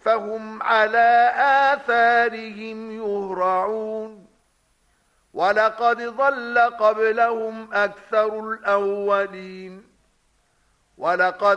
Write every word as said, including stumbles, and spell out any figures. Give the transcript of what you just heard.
فهم على آثارهم يهرعون ولقد ضل قبلهم أكثر الأولين ولقد